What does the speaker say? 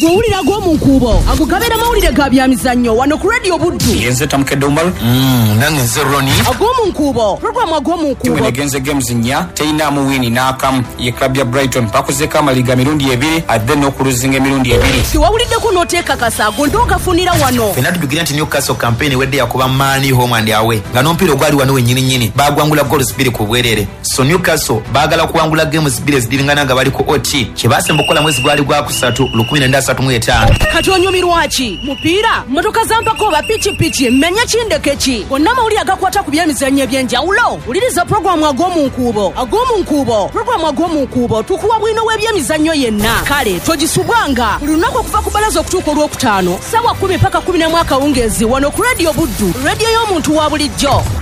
gwewulira gw'omunkuubo agugabira mawulire ga byamizannyo wano ku Radio Buddu. Yenze Tamukedde Umar. Nange nze Roni. Agw'omunkuubo programu agw'omunkuubo tumenegenze games nya teina mu wini n'akamu ye club ya Brighton pakuzeko amaliga mirundi 2 adde n'okuluzinga emirundi 2. tiwawuliddeko n'oteeka kasaago ndoogafunira wano. Fena tubigira nti Newcastle campaign wedde yakuba Mani home and away nga n'omupiira ogwali wano wennyini bagwangula goals 2 ku bwerere. So Newcastle baagala kuwangula games 2 zidingana nga bali ku OT kyebasemba okukola mwezi gwali gwa kusatu 1935. kati onyumirwa ki mupiira mmotoka zampako oba pichipichi mmenya kindeke ki gonna mawulire agakwata ku byemizannyo eby'enjawulo. wuliriza programu ag'omunkuubo programu ag'omunkuubo tukuwa bwino w'ebyemizannyo yenna. kale togisubwanga buli lunaku okuva ku balaza okutuuka olwokutaano ssaawa 10 paka 11 akawungeezi wano ku Radio Buddu, radio y'omuntu wa bulijjo.